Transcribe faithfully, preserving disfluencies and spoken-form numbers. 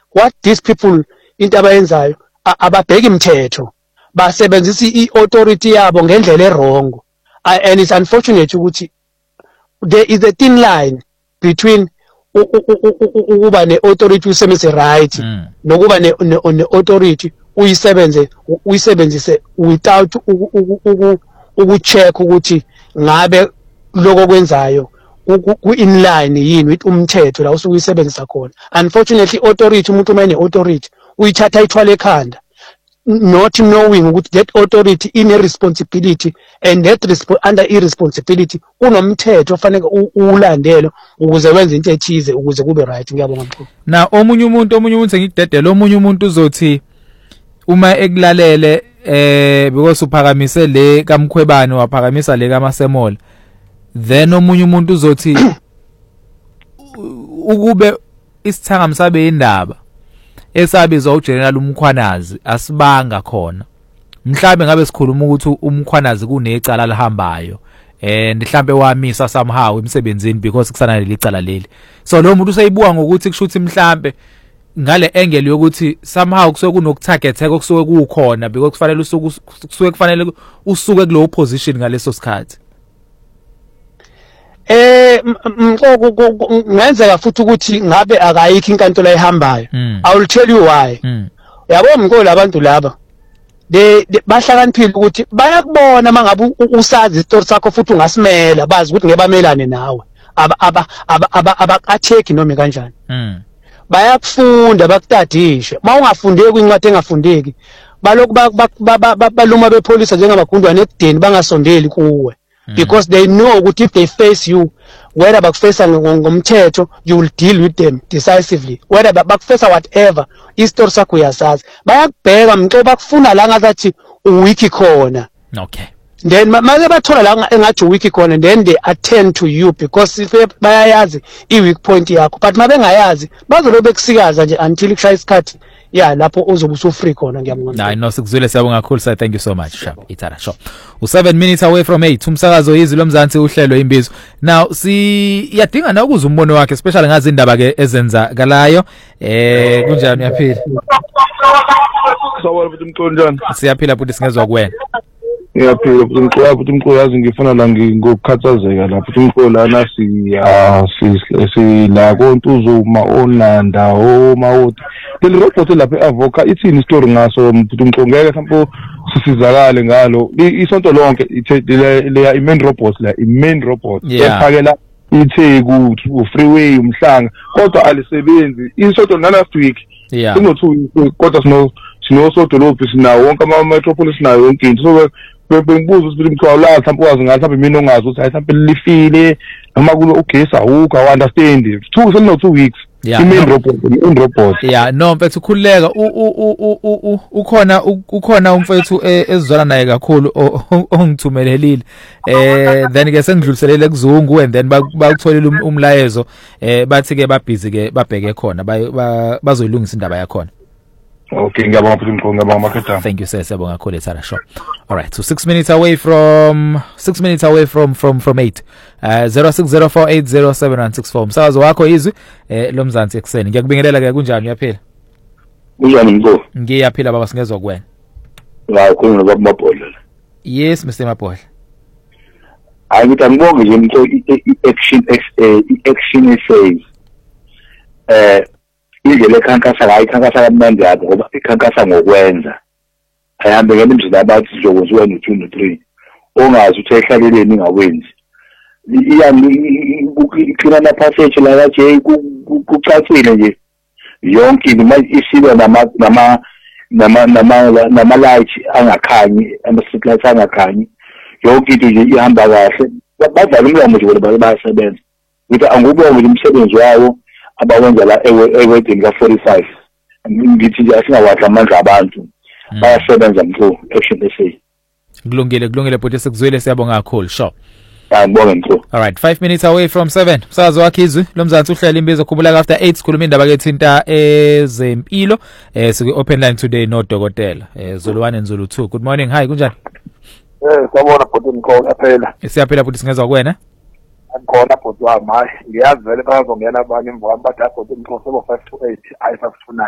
what these people into abayenzayo ababheki imithetho basebenzisa i-authority yabo ngendlela errong. And it's unfortunate ukuthi there is a thin line between ukuba ne-authority uyisebenze right nokuba ne-authority uyisebenze uyisebenzise without ukucheck ukuthi ngabe lokho kwenzayo ku-in line yini with umthetho la usuke uyisebenzisa khona. Unfortunately authority umuntu uma ene-authority uyithatha ithwala ekhanda not knowing ukuthi that authority ine responsibility and that resp under irresponsibility kunomthetho ofanele ulandele ukuze wenze into ethize ukuze kube right. Ngiyabonga mkhulu. Na omunye umuntu omunye umuntu ngikudedela omunye umuntu uzothi uma ekulalele eh because uphakamise le kaMkhwebane waphakamisa le kaMasemola then omunye umuntu uzothi ukube isithanga msabe indaba esabizwa uGeneral uMkhwanazi asibanga khona mhlambe ngabe sikhuluma ukuthi uMkhwanazi kunecala lihambayo eh mhlambe wamisa somehow emsebenzini because kusana leli cala leli. So lo muntu useyibuka ngokuthi kushuthi mhlambe ngale angle yokuthi somehow kusuke kunokutargeteka kusuke kukhona because kufanele usuke kusuke kufanele usuke kulo position ngaleso sikhathi. Eh ngenzeka futhi ukuthi ngabe akayikho inkantolo ehambayo. I will tell you why. Yabo mkhulu labantu laba de bahlakaniphile ukuthi bayakubona mangabe usazi isitori sakho futhi ungasimela bazi ukuthi ngebamelane nawe aba aba aba abakatheki noma kanjani. Bayakufunda bakutadishe mawungafundeki incwadi engafundeki balokhu baluma bepolice njengabagundwane ekudeni bangasondeli kuwe. Because they know ukuthi if they face you whether bakufesa ngomthetho you will deal with them decisively whether bakufesa whatever istory sakho uyasazi bayakubheka mnto bakufuna la ngathi uwiki khona. Okay. Then manje bathola la engathi uwiki khona then they attend to you because if bayayazi i-weak point yakho but mabengayazi bazolobe bekusikaza nje until kushaya isikhathi yeah lapho uzobe usufree khona. Ngiyabonga. Hayi no sikuzwile siyabonga kakhulu sir, thank you so much Shaba Ithara sho u seven minutes away from eight umsakazo yizwi lomzansi uhlelo imbizo. Now si yadinga na ukuza umbono wakhe especially ngazi indaba ke ezenzakalayo eh kunjani uyaphila? Sawubona futhi mkhulu njani? Siyaphila futhi singezwe kuwena. Ngiyaphila futhi mkhulu futhi mkhulu yazi ngifuna la ngokukhathazeka la futhi mkhulu lana siya sila kontuzuma onanda omawuthi le report lapha eAvoca ithini story ngaso futhi mkhulu ngeke mhlawumbe sisizakale ngalo isonto lonke le i main robot la i main robot ephakela itheku freeway umhlanga kodwa alisebenzi isonto na last week sino two kodwa sino sino sonto lophi sinawo wonke ama metropolis nayo yonke into so bengibuza ukuthi mkhulu la mhlawumbe wazi ngathi mhlawumbe mina ongazi ukuthi mhlawumbe lifile noma kulo ugesi awukho I understand two sino two weeks yeah, i-main no. robot i-main robot yeah no mfethu ukhuleka ukhona ukhona umfethu ezizwana naye kakhulu ongithumelelile eh then ke sengidluliselele kuzungu and then bakutholile umlayezo eh bathi ke babhizi ke babheke khona bazoyilungisa indaba yakho. Okay, ngiyabonga futhi mkhulu ngiyabonga makhedana. Thank you sir, siyabonga kakhulu Ithara sho. All right, so six minutes away from six minutes away from from from eight. Uh zero six zero four eight zero seven one six four. Umsakazo wakho izwi eh lomzansi ekseni. Ngiyakubingelela ke kunjani uyaphila? Kunjani mkhulu? Ngiyaphila baba singezwe kuwena. La khona baba Mabhodla. Yes Mister Mabhodla. Hayi ngithi angibonge nje mkhulu i-action i-action says eh indlela ekhankasa la ikhankasa kamnandi yakho ngoba ikhankasa ngokwenza ayihambe ngene imizila abathi sizokwenziwa no two no three ongazi ukuthi ehlaleleni ngawenzi iyani ukhulana passage la kaje kucacile nje yonke isibe nama nama nama nama nama light angakhanyi ama street lights angakhanyi yonke into nje ihamba kahle badlala umlomo nje ngoba bayasebenza ngithi angubonge umsebenzi wawo abawenza la ewedini ka forty-five ngithi nje asingawadla amandla abantu bayasebenza mkhulu action S A. Kulungile kulungile bhuti sikuzwile siyabonga kakhulu sho. Ngiyabonga mkhulu. All right, five minutes away from seven. Umsakazo wakhe izwi lomzansi uhlela imbizo khubula after eight sikhuluma indaba ke thinta ezempilo eh siku open line today no dokotela eh Zulu one and Zulu two. Good morning. Hi kunjani? Eh sawubona bhuti mkhulu aphela. Siyaphila bhuti singezwe kuwena. Khona bhuti wami hayi ngiyazi vele bazongena abanye emva kwami bathi bhuti mkhulu five two eight I five two nine.